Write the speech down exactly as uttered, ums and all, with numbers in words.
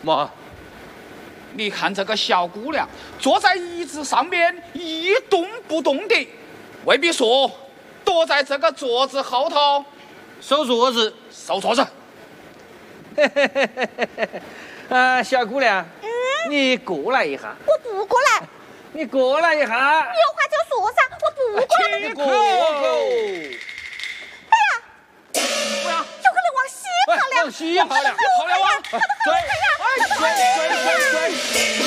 妈， 你看这个小姑娘坐在椅子上面一动不动的，未必说躲在这个桌子后头收桌子， 收桌子。 嘿嘿嘿嘿嘿嘿。啊，小姑娘，嗯，你过来一下。 我不过来。 你过来一下。 你有话就说噻，我不过来。 起口。 哎呀， 不要， 有个人往西跑了。 往西跑了， 跑了啊！ 跑得好厉害呀！跑得好厉害呀！跑得好厉害呀！